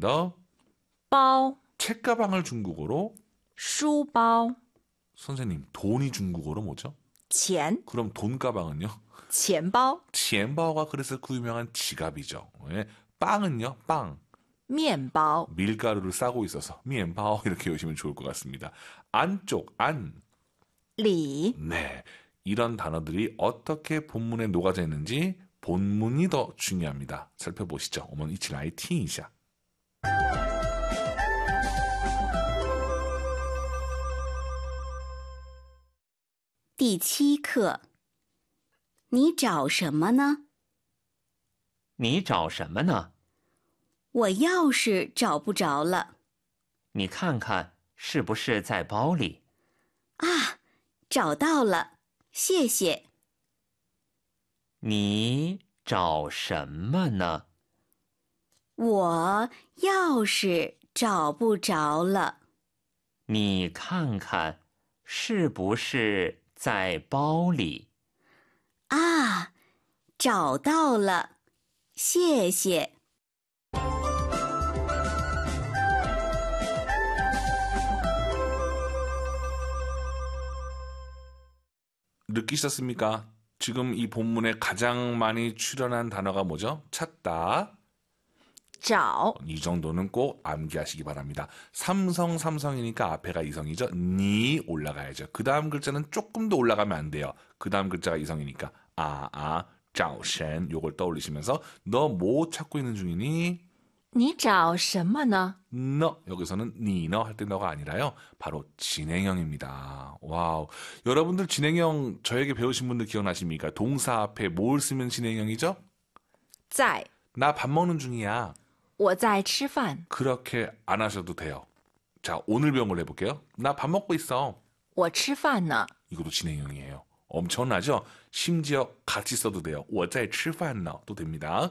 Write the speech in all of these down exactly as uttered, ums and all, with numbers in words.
더. 包 책가방을 중국어로. 书包 선생님, 돈이 중국어로 뭐죠? 钱 그럼 돈 가방은요? 钱包 치엔바오가 그래서 그 유명한 지갑이죠. 예. 빵은요? 빵. 面包 밀가루를 싸고 있어서 미엔바오 이렇게 외우시면 좋을 것 같습니다. 안쪽, 안. 里 네. 이런 단어들이 어떻게 본문에 녹아져 있는지 본문이 더 중요합니다. 살펴보시죠. 어머니 이치来听一下. 第七课，你找什么呢？ 你找什么呢？ 我钥匙找不着了。 你看看是不是在包里？ 啊，找到了，谢谢。 你找什么呢？ 我钥匙找不着了。 你看看是不是在包里？ 啊，找到了，谢谢。 느끼셨습니까? 지금 이 본문에 가장 많이 출연한 단어가 뭐죠? 찾다. 找 이 정도는 꼭 암기하시기 바랍니다. 삼성 삼성이니까 앞에가 이성이죠. 니 올라가야죠. 그 다음 글자는 조금 더 올라가면 안 돼요. 그 다음 글자가 이성이니까 아, 아, 짜오셴 요걸 떠올리시면서 너 뭐 찾고 있는 중이니? 你找什么呢 너 여기서는 니너 할 때 너가 아니라요. 바로 진행형입니다. 와우. 여러분들 진행형 저에게 배우신 분들 기억나십니까? 동사 앞에 뭘 쓰면 진행형이죠? 在 나 밥 먹는 중이야. 我在吃饭 그렇게 안 하셔도 돼요. 자, 오늘 배운 걸 해볼게요. 나 밥 먹고 있어. 我吃饭呢 이것도 진행형이에요. 엄청나죠? 심지어 같이 써도 돼요. 我在吃饭呢도 됩니다.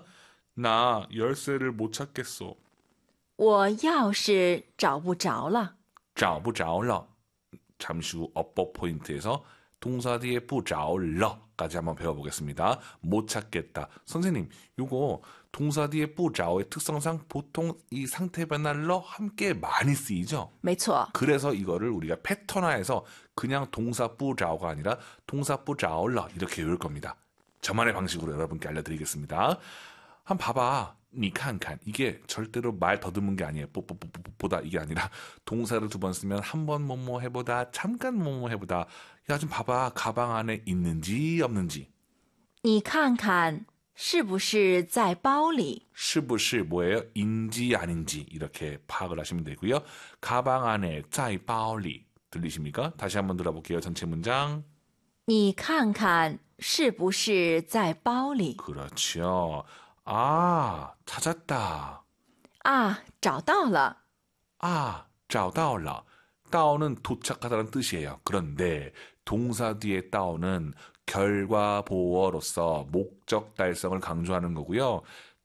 나 열쇠를 못 찾겠어. 我钥匙找不着了找不着了. 잠시 후 어법 포인트에서 동사 뒤에 不着了까지 한번 배워보겠습니다. 못 찾겠다. 선생님, 요거 동사 뒤에 不着의 특성상 보통 이 상태 변화로 함께 많이 쓰이죠? 没错 그래서 이거를 우리가 패턴화해서 그냥 동사 不着가 아니라 동사 不着了 이렇게 외울 겁니다. 저만의 방식으로 여러분께 알려드리겠습니다. 한번 봐봐. 니 칸칸. 이게 절대로 말 더듬은 게 아니에요. 뽀뽀뽀뽀뽀다 이게 아니라 동사를 두 번 쓰면 한 번 뭐뭐 해보다 잠깐 뭐뭐 해보다. 야, 좀 봐봐. 가방 안에 있는지 없는지. 你看看是不是在包里是不是 뭐예요? 인지 아닌지 이렇게 파악을 하시면 되고요. 가방 안에 在包里 들리십니까? 다시 한번 들어볼게요. 전체 문장. 你看看是不是在包里 그렇죠. 아, 찾았다. 아, 找到了 아, 找到了. 따오는 도착하다는 뜻이에요. 그런데 동사 뒤에 따오는 결과 보어로서 목적 달성을 강조하는 거고요.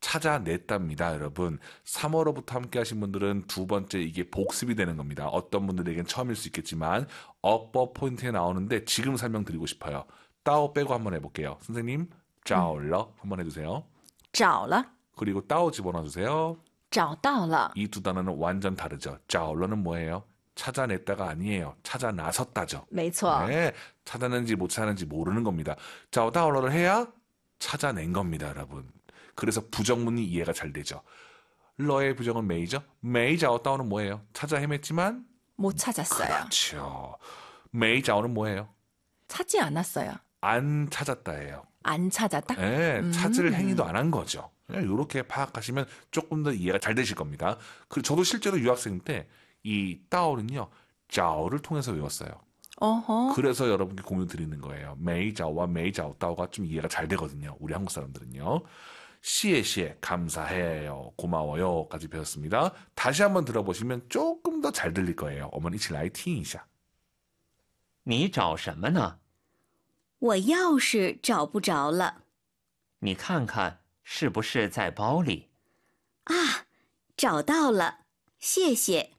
찾아냈답니다, 여러분. 삼월호부터 함께 하신 분들은 두 번째 이게 복습이 되는 겁니다. 어떤 분들에겐 처음일 수 있겠지만 어법 포인트에 나오는데 지금 설명드리고 싶어요. 따오 빼고 한번 해볼게요. 선생님, 找了 한번 해주세요. 找了 그리고 따오 집어넣어주세요. 找到了 이 두 단어는 완전 다르죠. 找了는 뭐예요? 찾아냈다가 아니에요. 찾아 나섰다죠. 没错 네, 찾았는지 못 찾았는지 모르는 겁니다. 找到了를 해야 찾아낸 겁니다, 여러분. 그래서 부정문이 이해가 잘 되죠. 러의 부정은 메이죠. 메이 找到는 뭐예요? 찾아 헤맸지만 못 찾았어요 그렇죠. 메이 找는 뭐예요? 찾지 않았어요 안 찾았다예요. 안 찾았다 네, 음. 찾을 행위도 안 한 거죠. 이렇게 파악하시면 조금 더 이해가 잘 되실 겁니다. 그리고 저도 실제로 유학생 때 이 따오는요, 짜오를 통해서 외웠어요. 어허 그래서 여러분께 공유 드리는 거예요. 메이 짜오와 메이 짜오 따오가 좀 이해가 잘 되거든요. 우리 한국 사람들은요. 시에시에 감사해요. 고마워요까지 배웠습니다. 다시 한번 들어보시면 조금 더 잘 들릴 거예요. 어머니一起来听一下. 你找什么呢？ 我钥匙找不着了。 你看看是不是在包里？ 啊，找到了，谢谢。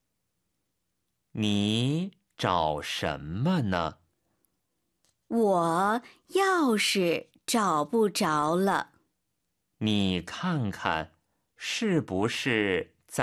你找什么呢？ 我钥匙找不着了。 你看看是不是